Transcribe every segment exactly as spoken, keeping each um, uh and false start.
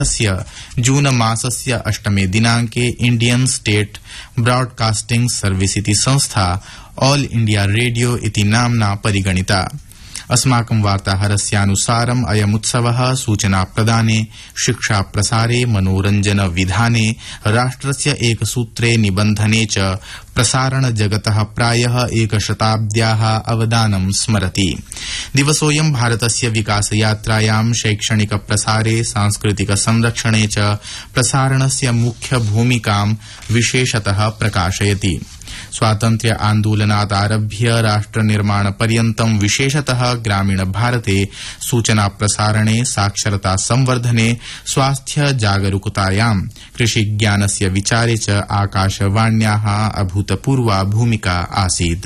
जून मासस्य अष्टमे दिनांके इंडियन स्टेट ब्रॉडकास्टिंग सर्विस इति संस्था ऑल इंडिया रेडियो इति नाम्ना परिगणिता। अस्माकं वार्ताहरस्यानुसारम् अयमुत्सवः सूचना प्रदाने, शिक्षा प्रसारे, मनोरंजन विधाने, राष्ट्रस्य एकसूत्रे निबन्धने च प्रसारण जगतः प्रायः एकशताब्द्याः अवदानं स्मरति। दिवसोऽयं भारतस्य विकासयात्रायां शैक्षणिक प्रसारे, सांस्कृतिक संरक्षणे च प्रसारणस्य मुख्य भूमिकां विशेषतः प्रकाशयति। स्वातन्त्र्य आन्दोलनात् आरभ्य राष्ट्र निर्माण पर्यन्तं विशेषतः ग्रामीण भारते सूचना प्रसारणे, साक्षरता संवर्धने, स्वास्थ्य जागरूकतायां, कृषि ज्ञानस्य विचारे च आकाशवाण्याः अभूतपूर्वा भूमिका आसीत्।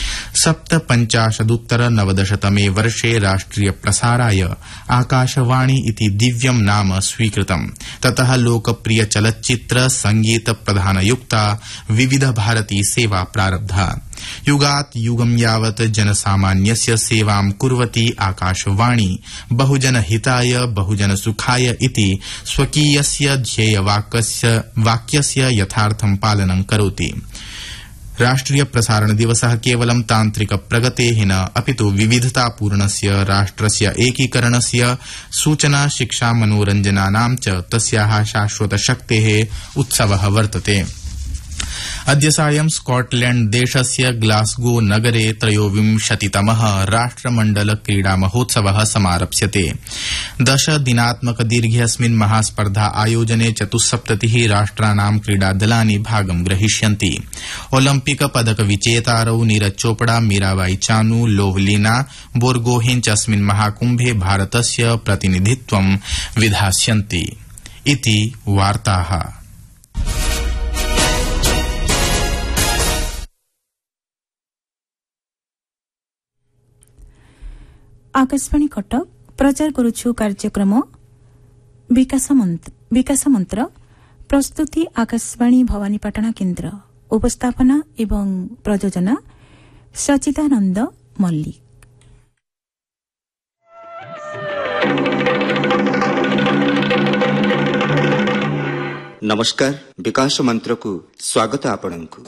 सप्तपञ्चाशदुत्तर नवदशतमे वर्षे राष्ट्रिय प्रसाराय आकाशवाणी इति दिव्यं नाम स्वीकृतम्। ततः लोकप्रिय चलच्चित्र संगीत प्रधानयुक्ता विविध भारती सेवा प्रारब्धा। युगात् युगं यावत् जनसामान्यस्य सेवां कुर्वती आकाशवाणी बहुजन हिताय बहुजन सुखाय इति स्वकीयस्य ध्येयवाक्यस्य वाक्यस्य यथार्थं पालनं करोति। राष्ट्रिय प्रसारण दिवसः केवलं तान्त्रिक प्रगतेः न अपितु विविधतापूर्णस्य राष्ट्रस्य एकीकरणस्य, सूचना शिक्षा मनोरञ्जनानां च तस्याः शाश्वत शक्तेः उत्सवः वर्तते। अद्य सायं स्कॉटलैंड देशस्य ग्लासगो नगरे त्रयोविंशतितमः राष्ट्रमण्डल क्रीडा महोत्सवः समारप्स्यते। दश दिनात्मक दीर्घेऽस्मिन् महास्पर्धा आयोजने चतुस्सप्ततिः राष्ट्राणां क्रीडादलानि भागं ग्रहीष्यन्ति। ओलम्पिक पदक विजेतारौ नीरज चोपड़ा, मीराबाई चानू, लोवलीना बोर्गोहेन च अस्मिन् महाकुम्भे भारतस्य प्रतिनिधित्वं विधास्यन्ति इति वार्ताः। आकाशवाणी कटक प्रचार करुछु कार्यक्रम विकास मंत्र विकास मंत्र प्रस्तुति आकाशवाणी भवानीपाटना केन्द्र उपस्थापना एवं प्रयोजना सचिदानंद मल्लिक। नमस्कार, विकास मंत्र को स्वागत आपणंकु।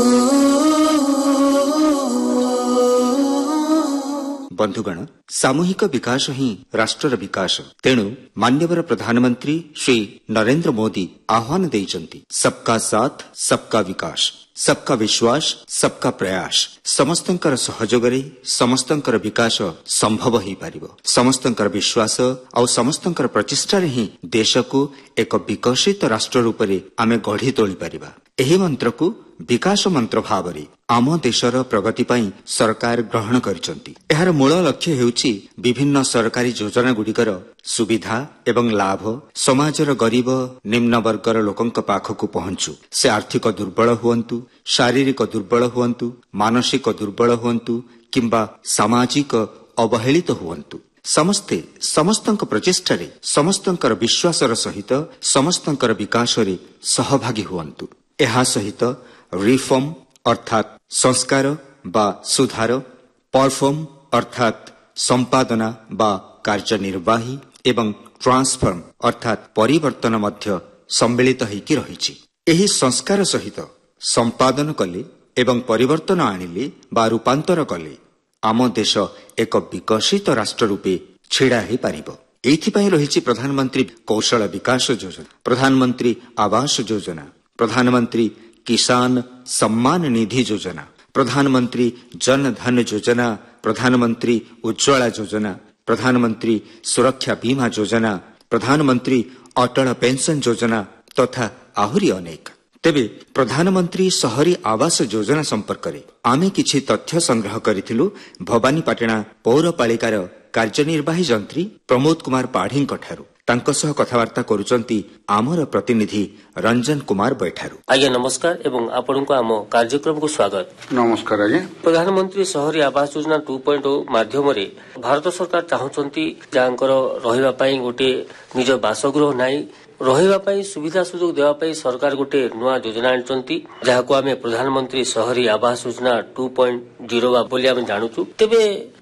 बंधुगण, सामूहिक विकास ही राष्ट्रर विकास। तेणु मान्यवर प्रधानमंत्री श्री नरेंद्र मोदी आह्वान देइचंती, सबका साथ सबका विकास, सबका विश्वास सबका प्रयास। समस्तंकर सहयोगरे समस्तंकर विकास संभव ही पारिबो। समस्तंकर विश्वास और समस्तंकर प्रचेष्टारे ही देश को एक विकसित राष्ट्र रूपरे आमे गढ़ी तोली पारिबा। एही मंत्र को विकास मंत्र भावरे आम देशर प्रगति पाई सरकार ग्रहण करिसंती। एहार मूल लक्ष्य हेउची विभिन्न सरकारी योजना गुड़िकर सुविधा एवं लाभ समाजर गरीब निम्न वर्गर लोकंक पाखकु पहुंचु। से आर्थिक दुर्बल हुअन्तु, शारीरिक दुर्बल हुअन्तु, मानसिक दुर्बल हुअन्तु किंबा सामाजिक अवहेलित हुअन्तु, समस्ते समस्तंक प्रचेष्टारे समस्तंकर विश्वासर सहित समस्तंकर विकासरे सहभागी हुअन्तु। एहा सहित रिफॉर्म अर्थात संस्कार बा सुधार, परफॉर्म अर्थात संपादना बा कार्यनिर्वाही एवं ट्रांसफॉर्म अर्थात परिवर्तन मध्य सम्मिलित होइकी रहिछि। एही संस्कार सहित संपादन कले एवं परिवर्तन आनिले बा रूपांतर कले आम देश एक विकसित राष्ट्र रूपे छिड़ा हो पारिबो। एथिपाई रहिछि प्रधानमंत्री कौशल विकास योजना, प्रधानमंत्री आवास योजना, प्रधानमंत्री किसान सम्मान निधि योजना, प्रधानमंत्री जन धन योजना, प्रधानमंत्री उज्ज्वला योजना, प्रधानमंत्री सुरक्षा बीमा योजना, प्रधानमंत्री अटल पेंशन योजना तथा आहुरी अनेक। तेबे प्रधानमंत्री शहरी आवास योजना संपर्क में आमे किछि तथ्य संग्रह करिथिलु भवानीपाटना पौरपालिकार कार्यनिर्वाही जंत्री प्रमोद कुमार पाढ़ी ठारू। तांको सह कथबार्ता करुचंती आमर प्रतिनिधि रंजन कुमार बैठारू। आज्ञा नमस्कार एवं आपनको आम कार्यक्रम को स्वागत। नमस्कार आज्ञा। प्रधानमंत्री शहरी आवास योजना टू पॉइंट ओ माध्यम रे भारत सरकार चाहूचंती जांकर रहिबा पई गोटे निज बासगृह नाही, रहिबा पई सुविधा सुजोग देवा पई सरकार गोटे नुआ योजना आनिचंती, जाहाको आमे प्रधानमंत्री शहरी Awas Yojana two point zero बोली आमे जानुचु। तेबे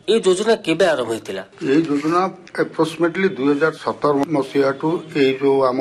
এই যোজনা কেবে আরম্ভ হয়েছিল? এই যোজনা এପ୍ରୋକ୍ସିମେଟଲି ଦୁଇ ହଜାର ସତର ମସିହାଠୁ ଏଇ ଯୋଉ ଆମ